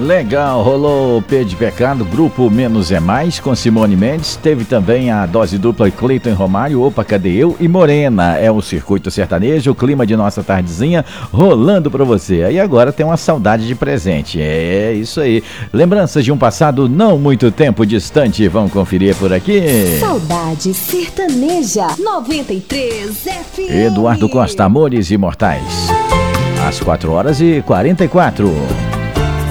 Legal, rolou P de Pecado, Grupo Menos é Mais, com Simone Mendes. Teve também a dose dupla Cleiton Romário, Opa, Cadê Eu? E Morena, é o Circuito Sertanejo, o clima de nossa tardezinha rolando pra você. Aí agora tem uma saudade de presente, é isso aí. Lembranças de um passado não muito tempo distante, vamos conferir por aqui. Saudade Sertaneja 93 FM. Eduardo Costa, Amores Imortais. Às 4h44.